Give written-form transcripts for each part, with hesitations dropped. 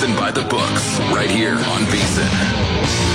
VSiN by the books, right here on VSiN.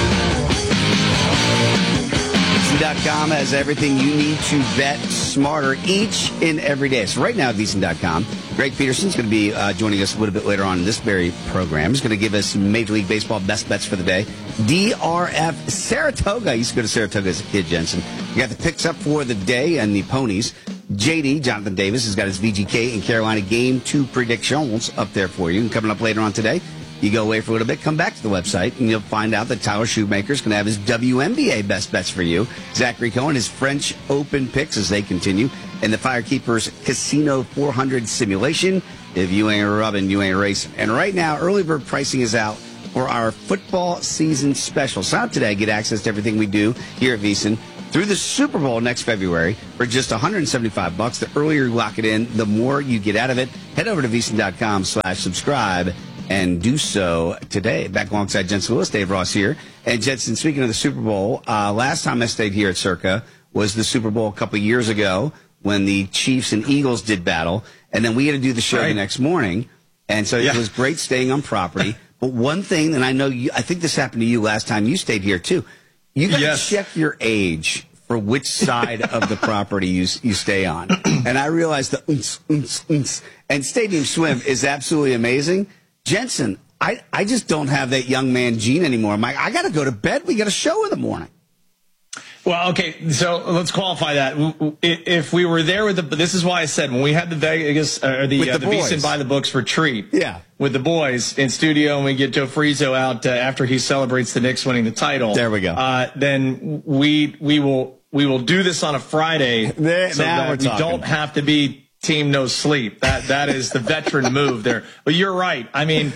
VSiN.com has everything you need to bet smarter each and every day. So right now at VSiN.com, Greg Peterson's going to be joining us a little bit later on in this very program. He's going to give us Major League Baseball best bets for the day. DRF Saratoga. I used to go to Saratoga as a kid, Jensen. You got the picks up for the day and the ponies. JD, Jonathan Davis, has got his VGK and Carolina Game 2 predictions up there for you. And coming up later on today, you go away for a little bit, come back to the website, and you'll find out that Tyler Shoemaker's going to have his WNBA best bets for you. Zachary Cohen, his French Open picks as they continue. And the Firekeepers Casino 400 simulation. If you ain't rubbing, you ain't racing. And right now, early bird pricing is out for our football season special. Sign up today, get access to everything we do here at VSiN through the Super Bowl next February for just $175. The earlier you lock it in, the more you get out of it. Head over to VSiN.com/subscribe and do so today. Back alongside Jensen Lewis, Dave Ross here. And Jensen, speaking of the Super Bowl, last time I stayed here at Circa was the Super Bowl a couple years ago when the Chiefs and Eagles did battle. And then we had to do the show the next morning. And so it was great staying on property. But one thing, and I know I think this happened to you last time you stayed here too. You got to check your age for which side of the property you stay on. And I realized the and Stadium Swim is absolutely amazing. Jensen, I just don't have that young man gene anymore. I'm like, I got to go to bed. We got a show in the morning. Well, okay, so let's qualify that. If we were there with this is why I said when we had the Vegas or the VSiN by the books retreat, with the boys in studio, and we get Joe Frizo out after he celebrates the Knicks winning the title. There we go. Then we will do this on a Friday, so that we don't have to be team no sleep. That is the veteran move there. But you're right. I mean,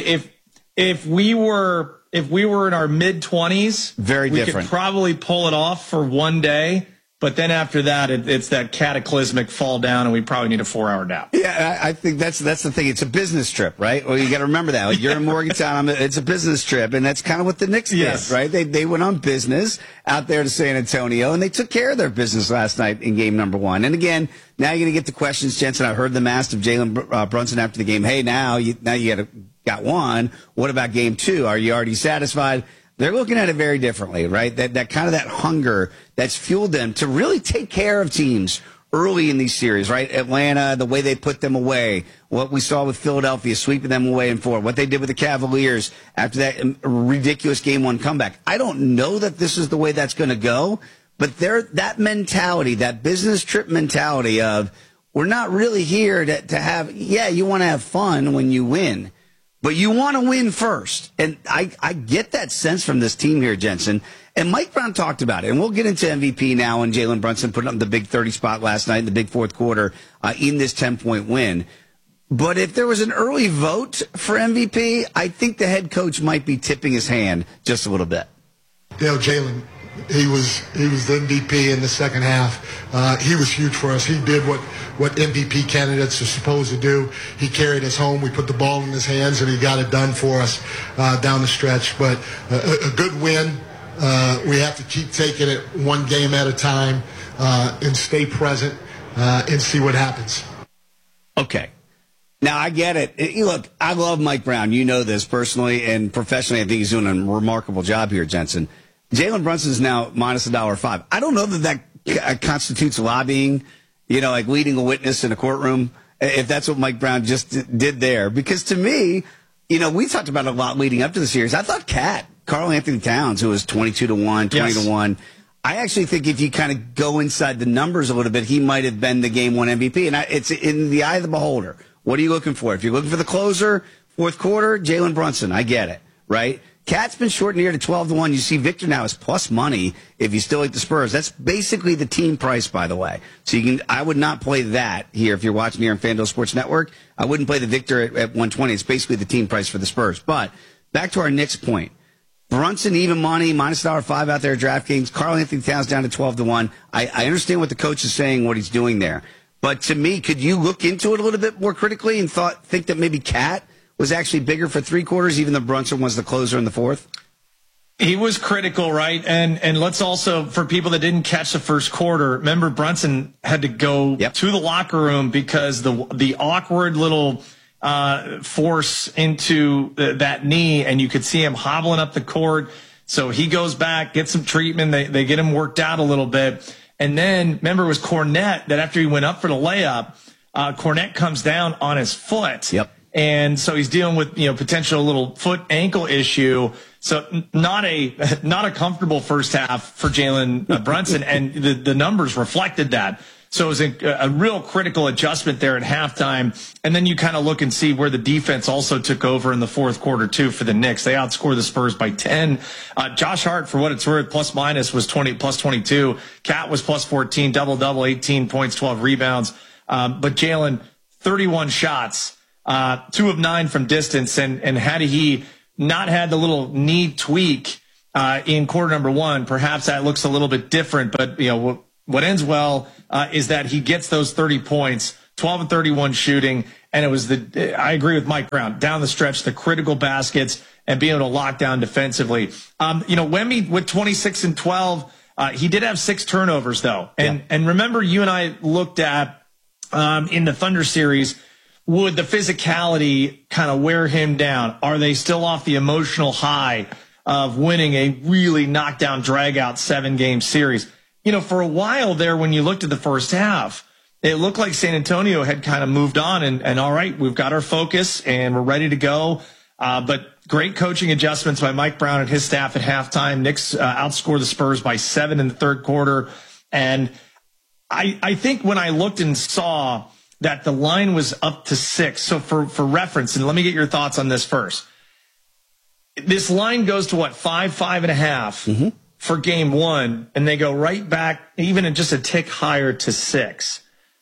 if we were in our mid-20s, we could probably pull it off for one day. But then after that, it's that cataclysmic fall down, and we probably need a 4-hour nap. Yeah, I think that's the thing. It's a business trip, right? Well, you got to remember that. Like, you're in Morgantown. It's a business trip, and that's kind of what the Knicks did, right? They went on business out there to San Antonio, and they took care of their business last night in game number 1. And again, now you're going to get the questions, Jensen. I heard them asked of Jalen Brunson after the game. Hey, now you got one. What about game 2? Are you already satisfied? They're looking at it very differently, right? That kind of that hunger that's fueled them to really take care of teams early in these series, right? Atlanta, the way they put them away, what we saw with Philadelphia, sweeping them away in 4, what they did with the Cavaliers after that ridiculous game 1 comeback. I don't know that this is the way that's going to go, but that mentality, that business trip mentality of we're not really here to have, you want to have fun when you win. But you want to win first. And I get that sense from this team here, Jensen. And Mike Brown talked about it. And we'll get into MVP now and Jalen Brunson putting up the big 30 spot last night in the big fourth quarter in this 10-point win. But if there was an early vote for MVP, I think the head coach might be tipping his hand just a little bit. Jalen, he was the MVP in the second half. He was huge for us. He did what MVP candidates are supposed to do. He carried us home. We put the ball in his hands, and he got it done for us down the stretch. But a good win. We have to keep taking it one game at a time and stay present and see what happens. Okay. Now, I get it. Look, I love Mike Brown. You know this personally and professionally. I think he's doing a remarkable job here, Jensen. Jalen Brunson is now minus $1.05. I don't know that constitutes lobbying, like leading a witness in a courtroom, if that's what Mike Brown just did there. Because to me, we talked about it a lot leading up to the series. I thought Karl Anthony Towns, who was 22-1, 20-1, I actually think if you kind of go inside the numbers a little bit, he might have been the game 1 MVP. And it's in the eye of the beholder. What are you looking for? If you're looking for the closer, fourth quarter, Jalen Brunson. I get it, right? Cat's been shortened here to 12-1. You see Victor now is plus money if you still like the Spurs. That's basically the team price, by the way. So I would not play that here if you're watching here on FanDuel Sports Network. I wouldn't play the Victor at 120. It's basically the team price for the Spurs. But back to our Knicks point. Brunson, even money, minus $1.05 out there at DraftKings. Karl Anthony Towns down to 12-1. I understand what the coach is saying, what he's doing there. But to me, could you look into it a little bit more critically and think that maybe Cat was actually bigger for 3 quarters, even though Brunson was the closer in the fourth? He was critical, right? And let's also, for people that didn't catch the first quarter, remember Brunson had to go to the locker room because the awkward little force into that knee, and you could see him hobbling up the court. So he goes back, gets some treatment. They get him worked out a little bit. And then, remember, it was Kornet that after he went up for the layup, Kornet comes down on his foot. Yep. And so he's dealing with, potential little foot ankle issue. So not a comfortable first half for Jalen Brunson. And the numbers reflected that. So it was a real critical adjustment there at halftime. And then you kind of look and see where the defense also took over in the fourth quarter, too, for the Knicks. They outscored the Spurs by 10. Josh Hart, for what it's worth, plus minus was plus 22. Cat was plus 14, double-double, 18 points, 12 rebounds. But Jalen, 31 shots, 2 of 9 from distance. And had he not had the little knee tweak in quarter number 1, perhaps that looks a little bit different. But, what ends well is that he gets those 30 points, 12 and 31 shooting, and it was I agree with Mike Brown, down the stretch, the critical baskets, and being able to lock down defensively. Wemby with 26 and 12, he did have 6 turnovers, though. And remember, you and I looked at in the Thunder series, would the physicality kind of wear him down? Are they still off the emotional high of winning a really knockdown, drag-out 7-game series? For a while there, when you looked at the first half, it looked like San Antonio had kind of moved on and all right, we've got our focus and we're ready to go. But great coaching adjustments by Mike Brown and his staff at halftime. Knicks outscored the Spurs by 7 in the third quarter. And I think when I looked and saw that the line was up to 6, so for reference, and let me get your thoughts on this first. This line goes to 5.5. Mm-hmm. For game 1, and they go right back, even just a tick higher to 6.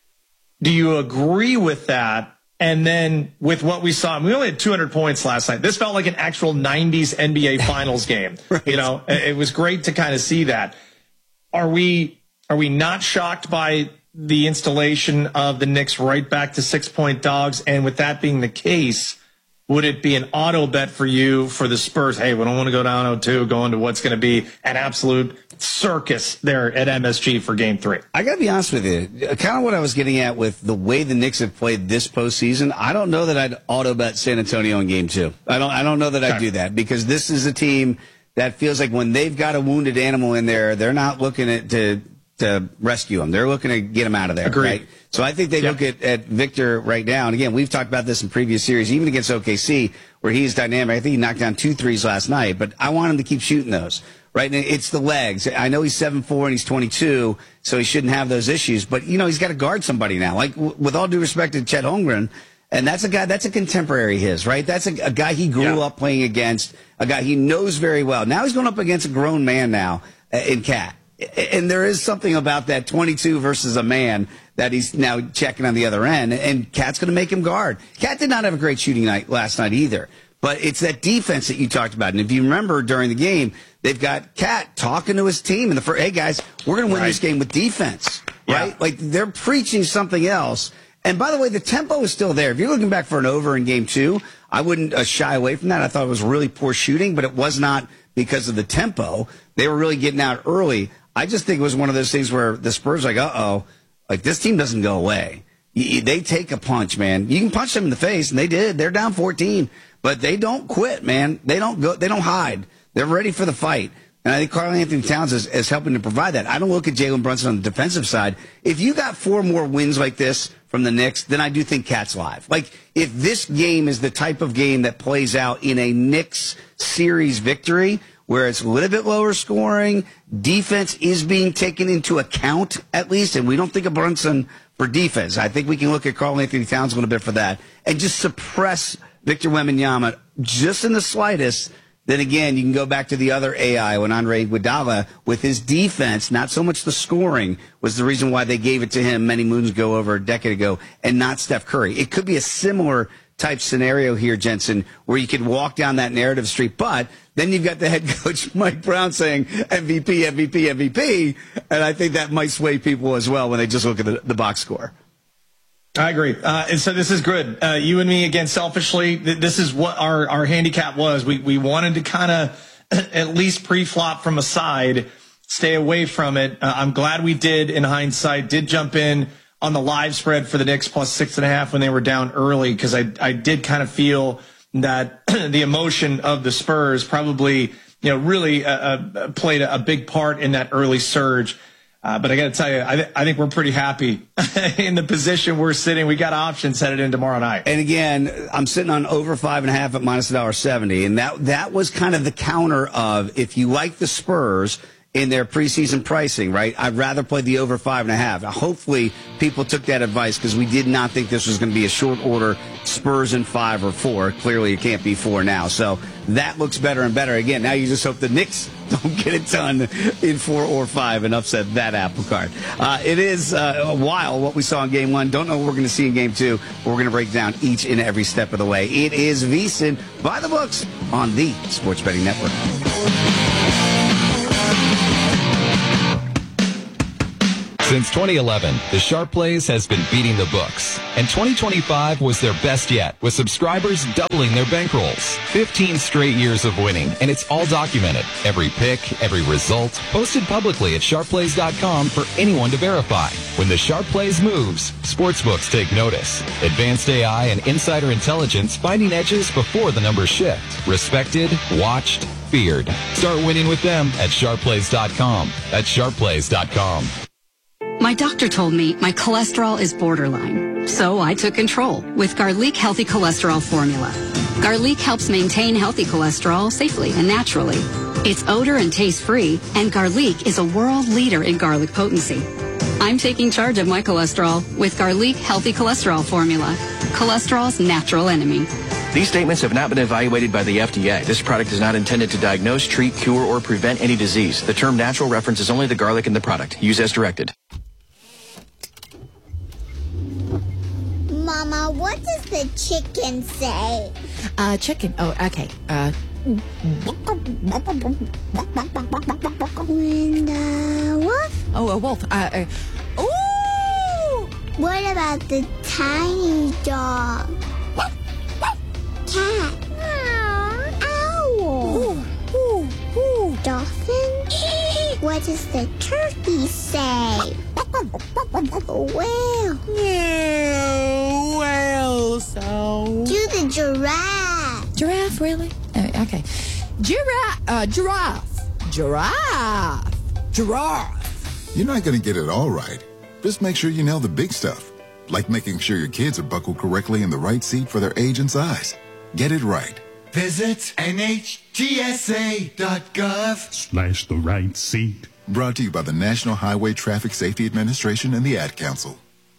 Do you agree with that? And then with what we saw, we only had 200 points last night. This felt like an actual 90s NBA Finals game. Right. It was great to kind of see that. Are we not shocked by the installation of the Knicks right back to 6-point dogs? And with that being the case, would it be an auto bet for you for the Spurs? Hey, we don't want to go down 0-2, go into what's going to be an absolute circus there at MSG for Game 3. I got to be honest with you. Kind of what I was getting at with the way the Knicks have played this postseason, I don't know that I'd auto bet San Antonio in Game 2. I don't know that I'd do that, because this is a team that feels like when they've got a wounded animal in there, they're not looking to rescue him. They're looking to get him out of there. Agreed. Right? So I think they look at Victor right now. And again, we've talked about this in previous series, even against OKC, where he's dynamic. I think he knocked down 2 threes last night, but I want him to keep shooting those. Right? And it's the legs. I know he's 7'4" and he's 22, so he shouldn't have those issues. But, he's got to guard somebody now. Like, with all due respect to Chet Holmgren, and that's a guy, that's a contemporary of his, right? That's a guy he grew up playing against, a guy he knows very well. Now he's going up against a grown man now in Cat. And there is something about that 22 versus a man that he's now checking on the other end. And Cat's going to make him guard. Cat did not have a great shooting night last night either. But it's that defense that you talked about. And if you remember during the game, they've got Cat talking to his team in the first, hey, guys, we're going to win this game with defense. Right? Yeah. Like, they're preaching something else. And by the way, the tempo is still there. If you're looking back for an over in Game 2, I wouldn't shy away from that. I thought it was really poor shooting, but it was not because of the tempo. They were really getting out early. I just think it was one of those things where the Spurs are like, like, this team doesn't go away. They take a punch, man. You can punch them in the face, and they did. They're down 14, but they don't quit, man. They don't go. They don't hide. They're ready for the fight. And I think Karl-Anthony Towns is helping to provide that. I don't look at Jalen Brunson on the defensive side. If you got 4 more wins like this from the Knicks, then I do think Cat's live. Like, if this game is the type of game that plays out in a Knicks series victory, where it's a little bit lower scoring, defense is being taken into account at least, and we don't think of Brunson for defense. I think we can look at Karl-Anthony Towns a little bit for that and just suppress Victor Wembanyama just in the slightest. Then again, you can go back to the other AI when Andre Iguodala, with his defense, not so much the scoring, was the reason why they gave it to him many moons ago, over a decade ago, and not Steph Curry. It could be a similar type scenario here, Jensen, where you could walk down that narrative street, but then you've got the head coach, Mike Brown, saying MVP, MVP, MVP, and I think that might sway people as well when they just look at the box score. I agree. And so this is good. You and me, again, selfishly, this is what our handicap was. We wanted to kind of at least pre-flop from a side, stay away from it. I'm glad we did, in hindsight, did jump in on the live spread for the Knicks plus 6.5 when they were down early, because I did kind of feel that the emotion of the Spurs probably, really played a big part in that early surge. But I got to tell you, I think we're pretty happy in the position we're sitting. We got options headed in tomorrow night. And again, I'm sitting on over 5.5 at minus $1.70. And that was kind of the counter of, if you like the Spurs in their preseason pricing, right, I'd rather play the over 5.5. Hopefully people took that advice, because we did not think this was going to be a short order Spurs in 5 or 4. Clearly it can't be 4 now. So that looks better and better. Again, now you just hope the Knicks don't get it done in 4 or 5 and upset that apple cart. It is a while what we saw in Game 1. Don't know what we're going to see in Game 2. We're going to break down each and every step of the way. It is VSiN by the books on the Sports Betting Network. Since 2011, the Sharp Plays has been beating the books, and 2025 was their best yet, with subscribers doubling their bankrolls. 15 straight years of winning, and it's all documented. Every pick, every result, posted publicly at sharpplays.com for anyone to verify. When the Sharp Plays moves, sportsbooks take notice. Advanced AI and insider intelligence finding edges before the numbers shift. Respected, watched, feared. Start winning with them at sharpplays.com. That's sharpplays.com. My doctor told me my cholesterol is borderline, so I took control with Garlic Healthy Cholesterol Formula. Garlic helps maintain healthy cholesterol safely and naturally. It's odor and taste-free, and Garlic is a world leader in garlic potency. I'm taking charge of my cholesterol with Garlic Healthy Cholesterol Formula, cholesterol's natural enemy. These statements have not been evaluated by the FDA. This product is not intended to diagnose, treat, cure, or prevent any disease. The term natural references only the garlic in the product. Use as directed. Mama, what does the chicken say? Chicken. Oh, okay. And wolf? Oh, a wolf. Ooh! What about the tiny dog? Cat? Owl? Ooh. Dolphin? What does the turkey say? Whale? Well, so... Do the giraffe. Giraffe, really? Okay. Giraffe. You're not going to get it all right. Just make sure you nail the big stuff, like making sure your kids are buckled correctly in the right seat for their age and size. Get it right. Visit NHTSA.gov/the right seat. Brought to you by the National Highway Traffic Safety Administration and the Ad Council.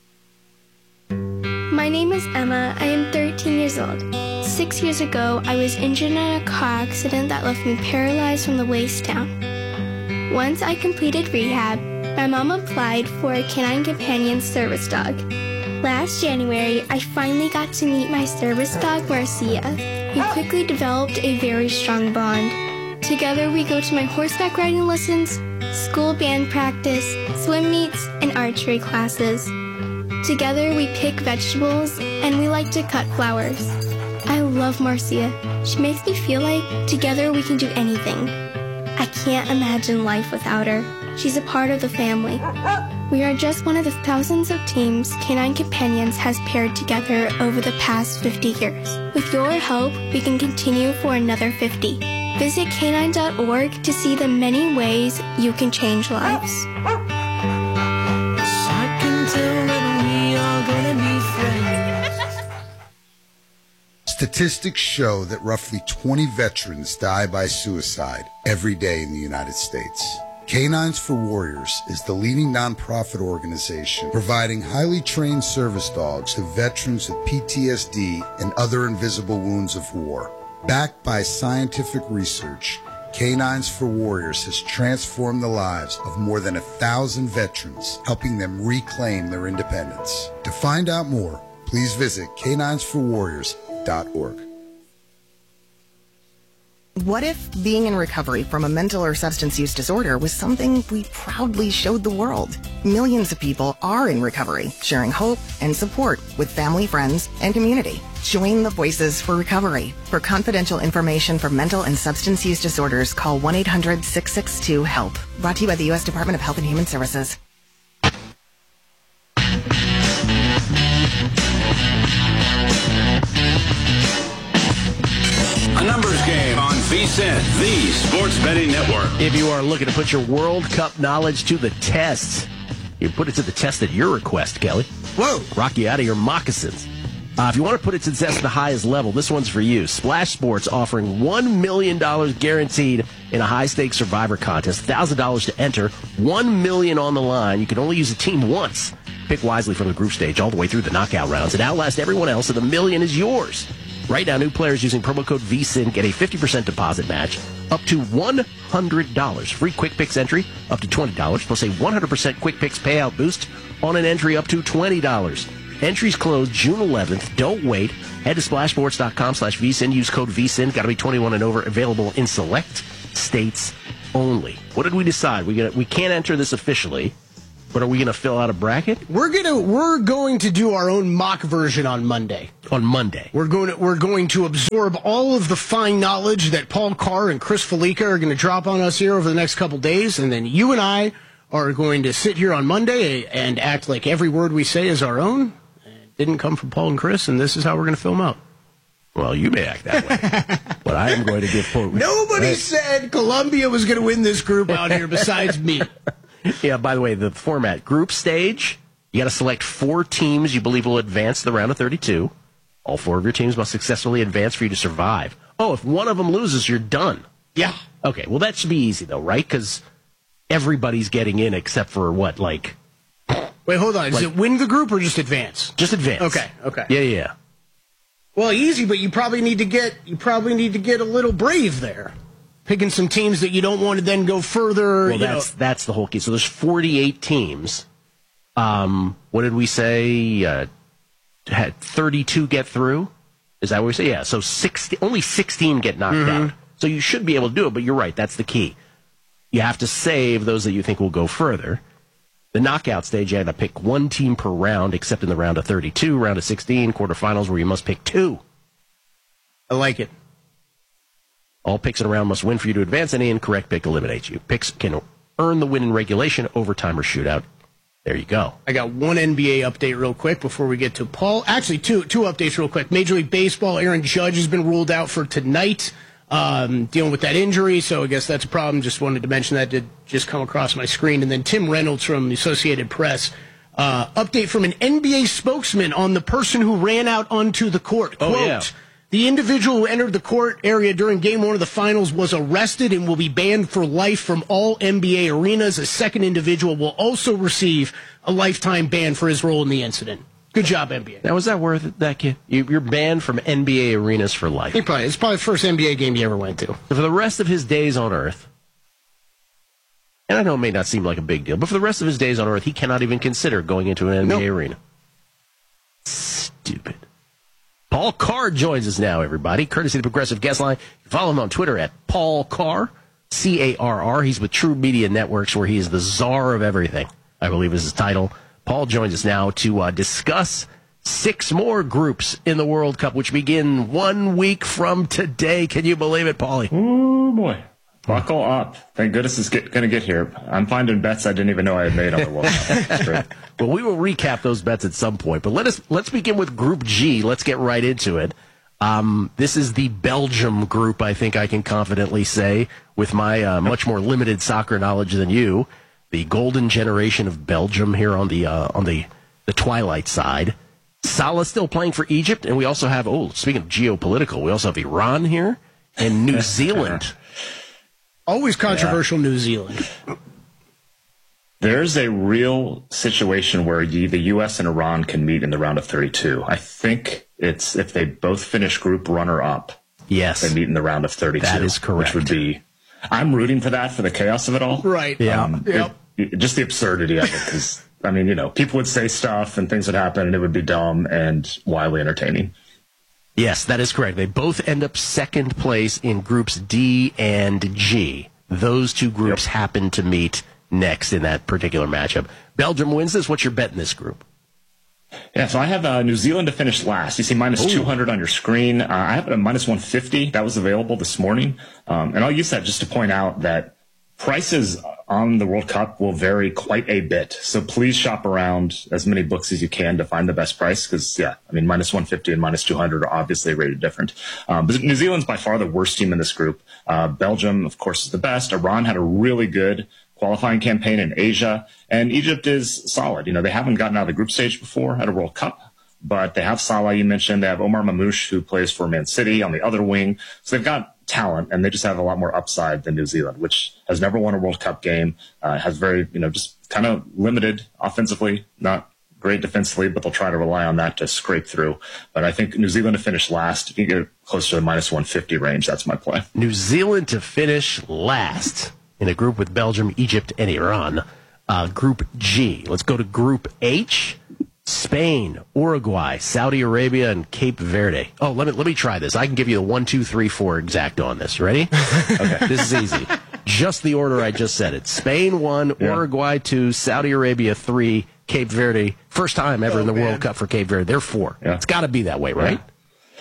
My name is Emma. I am 13 years old. 6 years ago, I was injured in a car accident that left me paralyzed from the waist down. Once I completed rehab, my mom applied for a Canine Companion service dog. Last January, I finally got to meet my service dog, Marcia. We quickly developed a very strong bond. Together, we go to my horseback riding lessons, school band practice, swim meets, and archery classes. Together, we pick vegetables, and we like to cut flowers. I love Marcia. She makes me feel like together we can do anything. I can't imagine life without her. She's a part of the family. We are just one of the thousands of teams Canine Companions has paired together over the past 50 years. With your help, we can continue for another 50. Visit canine.org to see the many ways you can change lives. I can tell that we are gonna be friends. Statistics show that roughly 20 veterans die by suicide every day in the United States. Canines for Warriors is the leading nonprofit organization providing highly trained service dogs to veterans with PTSD and other invisible wounds of war. Backed by scientific research, Canines for Warriors has transformed the lives of more than 1,000 veterans, helping them reclaim their independence. To find out more, please visit caninesforwarriors.org. What if being in recovery from a mental or substance use disorder was something we proudly showed the world? Millions of people are in recovery, sharing hope and support with family, friends, and community. Join the Voices for Recovery. For confidential information for mental and substance use disorders, call 1-800-662-HELP. Brought to you by the U.S. Department of Health and Human Services. VSiN, the Sports Betting Network. If you are looking to put your World Cup knowledge to the test, you put it to the test at your request, Kelly. Whoa. Rock you out of your moccasins. If you want to put it to the test at the highest level, this one's for you. Splash Sports offering $1 million guaranteed in a high-stakes Survivor contest. $1,000 to enter, $1 million on the line. You can only use a team once. Pick wisely from the group stage all the way through the knockout rounds and outlast everyone else, and the million is yours. Right now, new players using promo code VSiN get a 50% deposit match up to $100. Free Quick Picks entry up to $20, plus a 100% Quick Picks payout boost on an entry up to $20. Entries close June 11th. Don't wait. Head to splashsports.com/VSiN. Use code VSiN. Got to be 21 and over. Available in select states only. What did we decide? We can't enter this officially, but are we going to fill out a bracket? We're going to do our own mock version on Monday. On Monday, we're going to absorb all of the fine knowledge that Paul Carr and Chris Felica are going to drop on us here over the next couple days, and then you and I are going to sit here on Monday and act like every word we say is our own. Didn't come from Paul and Chris, and this is how we're going to fill them out. Well, you may act that way, but I am going to give Paul. Nobody said Columbia was going to win this group out here besides me. Yeah, by the way, the format, group stage, you got to select 4 teams you believe will advance to the round of 32. All 4 of your teams must successfully advance for you to survive. Oh, if one of them loses, you're done. Yeah. Okay, well, that should be easy, though, right? Because everybody's getting in except for what, like... Wait, hold on. Is it win the group or just advance? Just advance. Okay. Yeah. Well, easy, but you probably need to get a little brave there. Picking some teams that you don't want to then go further. Well, that's the whole key. So there's 48 teams. What did we say? Had 32 get through? Is that what we say? Yeah. So only 16 get knocked out. So you should be able to do it, but you're right. That's the key. You have to save those that you think will go further. The knockout stage, you had to pick 1 team per round, except in the round of 32, round of 16, quarterfinals, where you must pick 2. I like it. All picks in a round must win for you to advance. Any incorrect pick eliminates you. Picks can earn the win in regulation, overtime, or shootout. There you go. I got one NBA update real quick before we get to Paul. Actually, two updates real quick. Major League Baseball, Aaron Judge has been ruled out for tonight. Dealing with that injury, so I guess that's a problem. Just wanted to mention that. Did just come across my screen. And then Tim Reynolds from the Associated Press. Update from an NBA spokesman on the person who ran out onto the court. Quote, the individual who entered the court area during Game 1 of the Finals was arrested and will be banned for life from all NBA arenas. A second individual will also receive a lifetime ban for his role in the incident. Good job, NBA. Now, was that worth it, that kid? You're banned from NBA arenas for life. It's probably the first NBA game you ever went to. So for the rest of his days on Earth, and I know it may not seem like a big deal, but for the rest of his days on Earth, he cannot even consider going into an NBA arena. Stupid. Paul Carr joins us now, everybody, courtesy of the Progressive Guest Line. Follow him on Twitter at Paul Carr, C-A-R-R. He's with True Media Networks, where he is the czar of everything, I believe is his title. Paul joins us now to discuss 6 more groups in the World Cup, which begin 1 week from today. Can you believe it, Paulie? Oh, boy. Buckle up. Thank goodness it's going to get here. I'm finding bets I didn't even know I had made on the World Cup. Well, we will recap those bets at some point, but let's begin with Group G. Let's get right into it. This is the Belgium group, I think I can confidently say, with my much more limited soccer knowledge than you. The golden generation of Belgium here on the twilight side. Salah still playing for Egypt, and we also have, speaking of geopolitical, we also have Iran here and New Zealand. Always controversial, New Zealand. There's a real situation where the U.S. and Iran can meet in the round of 32. I think it's if they both finish group runner-up. Yes. They meet in the round of 32. That is correct. Which would be, I'm rooting for that for the chaos of it all. Right. Yeah. Just the absurdity of it, because, I mean, people would say stuff and things would happen and it would be dumb and wildly entertaining. Yes, that is correct. They both end up second place in groups D and G. Those 2 groups happen to meet next in that particular matchup. Belgium wins this. What's your bet in this group? Yeah, so I have New Zealand to finish last. You see minus 200 on your screen. I have it at minus 150. That was available this morning. And I'll use that just to point out that Prices on the World Cup will vary quite a bit. So please shop around as many books as you can to find the best price. Because, minus 150 and minus 200 are obviously rated different. But New Zealand's by far the worst team in this group. Belgium, of course, is the best. Iran had a really good qualifying campaign in Asia. And Egypt is solid. They haven't gotten out of the group stage before at a World Cup. But they have Salah, you mentioned. They have Omar Mamouche, who plays for Man City on the other wing. So they've got talent, and they just have a lot more upside than New Zealand, which has never won a World Cup game, has very, just kind of limited offensively, not great defensively, but they'll try to rely on that to scrape through. But I think New Zealand to finish last, if you get close to the minus 150 range, that's my play. New Zealand to finish last in a group with Belgium, Egypt, and Iran. Group G. Let's go to Group H. Spain, Uruguay, Saudi Arabia, and Cape Verde. Oh, let me try this. I can give you the 1, 2, 3, 4 exact on this. Ready? Okay. This is easy. Just the order I just said it. Spain 1, Uruguay 2, Saudi Arabia 3, Cape Verde. First time ever in the World Cup for Cape Verde. They're 4. Yeah. It's got to be that way, right? Yeah.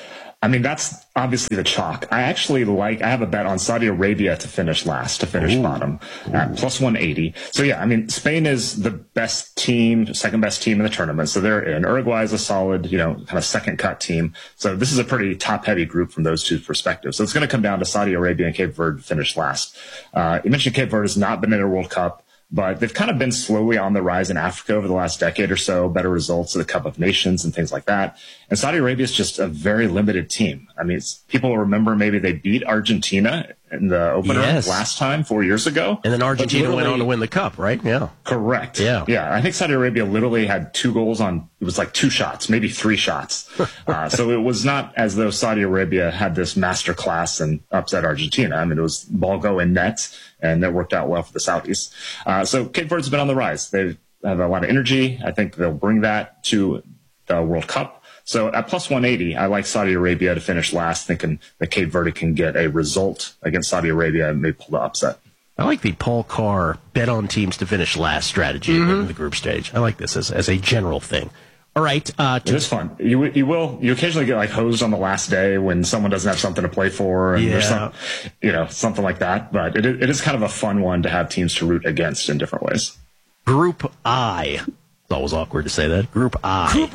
I mean, that's obviously the chalk. I have a bet on Saudi Arabia to finish last, to finish bottom at plus 180. So Spain is the best team, second best team in the tournament. So they're in. Uruguay is a solid, kind of second cut team. So this is a pretty top heavy group from those two perspectives. So it's going to come down to Saudi Arabia and Cape Verde to finish last. You mentioned Cape Verde has not been in a World Cup, but they've kind of been slowly on the rise in Africa over the last decade or so, better results at the Cup of Nations and things like that. And Saudi Arabia is just a very limited team. I mean, people remember maybe they beat Argentina in the opener last time 4 years ago. And then Argentina went on to win the Cup, right? Yeah. Correct. Yeah. I think Saudi Arabia literally had 2 goals on, it was like 2 shots, maybe 3 shots. So it was not as though Saudi Arabia had this master class and upset Argentina. I mean, it was ball go in net, and that worked out well for the Saudis. So Cape Verde's been on the rise. They have a lot of energy. I think they'll bring that to the World Cup. So at plus 180, I like Saudi Arabia to finish last, thinking that Cape Verde can get a result against Saudi Arabia and maybe pull the upset. I like the Paul Carr bet on teams to finish last strategy in the group stage. I like this as a general thing. All right. It is fun. You occasionally get like hosed on the last day when someone doesn't have something to play for, and there's something like that. But it is kind of a fun one to have teams to root against in different ways. Group I. It's always awkward to say that. Group I. Group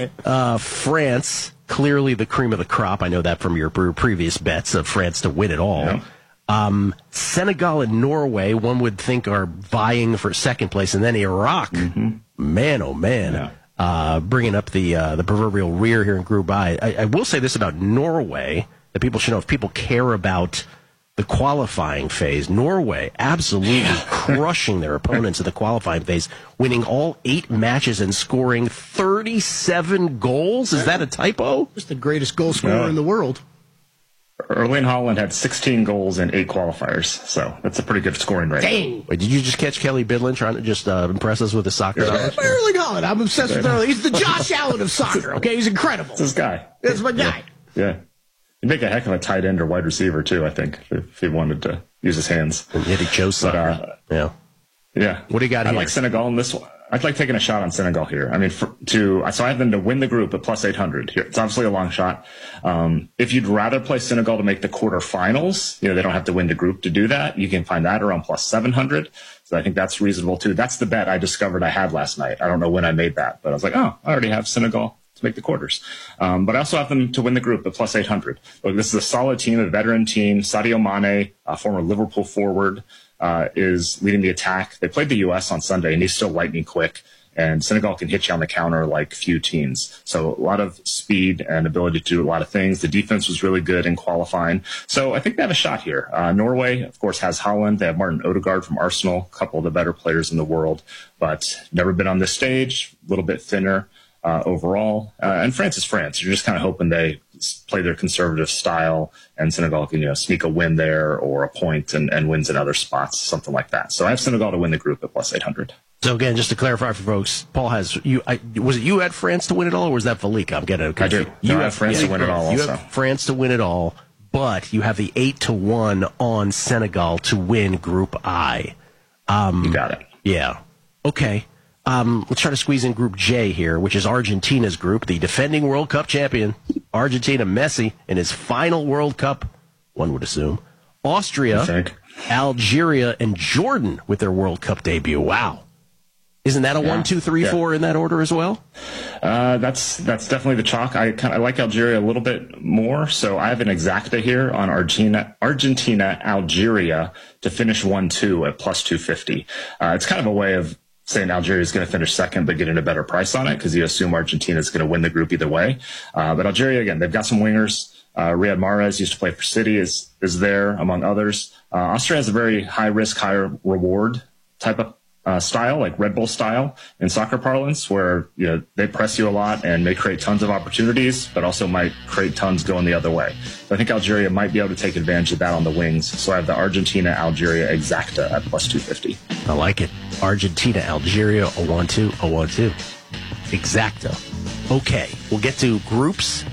I. France, clearly the cream of the crop. I know that from your previous bets of France to win it all. Yeah. Senegal and Norway, one would think, are vying for second place, and then Iraq. Man, oh man. Yeah. Bringing up the proverbial rear here in Group I. I will say this about Norway that people should know. If people care about the qualifying phase, Norway absolutely crushing their opponents in the qualifying phase, winning all 8 matches and scoring 37 goals. Is that a typo? Just the greatest goal scorer in the world. Erling Haaland had 16 goals in 8 qualifiers, so that's a pretty good scoring rate. Dang! Wait, did you just catch Kelly Bidlin trying to just impress us with his soccer knowledge? Erling Haaland, I'm obsessed with Erling. He's the Josh Allen of soccer, okay? He's incredible. It's this guy. That's my guy. Yeah. He'd make a heck of a tight end or wide receiver, too, I think, if he wanted to use his hands. Yeah, he chose soccer. Yeah. What do you got here? I like Senegal in this one. I'd like taking a shot on Senegal here. I mean, so I have them to win the group at plus 800 here. It's obviously a long shot. If you'd rather play Senegal to make the quarterfinals, they don't have to win the group to do that. You can find that around plus 700. So I think that's reasonable too. That's the bet I discovered I had last night. I don't know when I made that, but I was like, I already have Senegal to make the quarters. But I also have them to win the group at plus 800. Look, this is a solid team, a veteran team. Sadio Mane, a former Liverpool forward, is leading the attack. They played the U.S. on Sunday, and he's still lightning quick. And Senegal can hit you on the counter like few teams. So a lot of speed and ability to do a lot of things. The defense was really good in qualifying. So I think they have a shot here. Norway, of course, has Haaland. They have Martin Odegaard from Arsenal, a couple of the better players in the world, but never been on this stage, a little bit thinner overall. And France is France. You're just kind of hoping they play their conservative style, and Senegal can sneak a win there or a point and wins in other spots, something like that. So I have Senegal to win the group at plus 800. So again, just to clarify for folks, Paul has you. Was it you had France to win it all, or was that Valika? I'm getting it. I do. You have France to win it all. You also have France to win it all, but you have the 8-1 on Senegal to win Group I. You got it. Yeah. Okay. Let's try to squeeze in Group J here, which is Argentina's group. The defending World Cup champion, Argentina, Messi, in his final World Cup, one would assume. Austria, Algeria, and Jordan with their World Cup debut. Wow. Isn't that a 1, 2, 3, 4 in that order as well? That's definitely the chalk. I like Algeria a little bit more, so I have an exacta here on Argentina, Algeria to finish 1-2 at plus 250. It's kind of a way of saying Algeria is going to finish second, but getting a better price on it because you assume Argentina is going to win the group either way. But Algeria, again, they've got some wingers. Riyad Mahrez used to play for City, is there among others. Austria has a very high risk, high reward type of style, like Red Bull style in soccer parlance, where they press you a lot and may create tons of opportunities, but also might create tons going the other way. So I think Algeria might be able to take advantage of that on the wings. So I have the Argentina-Algeria exacta at plus 250. I like it. Argentina, Algeria, 0-1-2, 0-1-2. Exacta. Okay, we'll get to groups.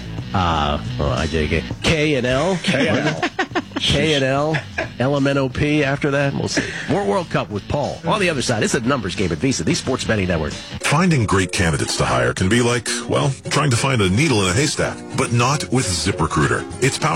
K and L. K and L, LMNOP after that. We'll see. More World Cup with Paul. On the other side, it's a numbers game at Visa, the Sports Betting Network. Finding great candidates to hire can be like, well, trying to find a needle in a haystack, but not with ZipRecruiter. It's powered